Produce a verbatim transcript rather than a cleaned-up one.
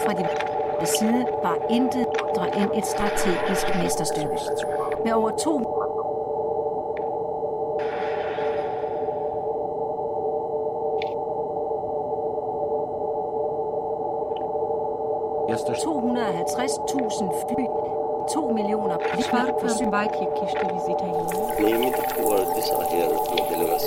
fra de side var intet mindre end et strategisk mesterstykke. Med over to to hundrede og halvtreds tusind fly, to millioner Varför Vikings visitering? Niemi tappade dessa här